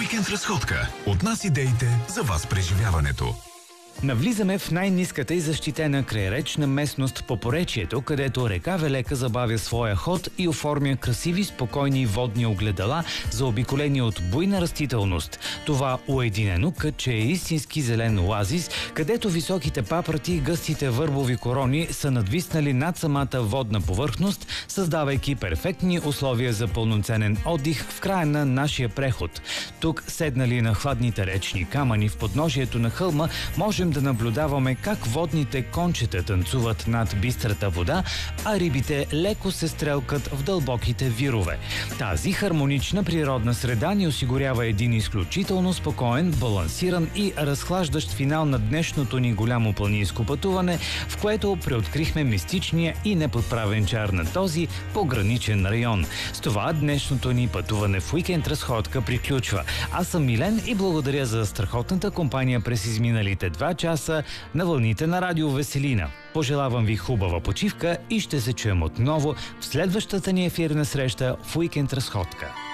Уикенд разходка. От нас идеите за вас преживяването. Навлизаме в най-ниската и защитена крайречна местност по поречието, където река Велека забавя своя ход и оформя красиви, спокойни водни огледала, заобиколени от буйна растителност. Това уединено кътче е истински зелен оазис, където високите папрати и гъстите върбови корони са надвиснали над самата водна повърхност, създавайки перфектни условия за пълноценен отдих в края на нашия преход. Тук, седнали на хладните речни камъни в подножието на хълма, можем да наблюдаваме как водните кончета танцуват над бистрата вода, а рибите леко се стрелкат в дълбоките вирове. Тази хармонична природна среда ни осигурява един изключително спокоен, балансиран и разхлаждащ финал на днешното ни голямо планинско пътуване, в което преоткрихме мистичния и неподправен чар на този пограничен район. С това днешното ни пътуване в уикенд разходка приключва. Аз съм Милен и благодаря за страхотната компания през изминалите 2 часа на вълните на Радио Веселина. Пожелавам ви хубава почивка и ще се чуем отново в следващата ни ефирна среща в уикенд разходка.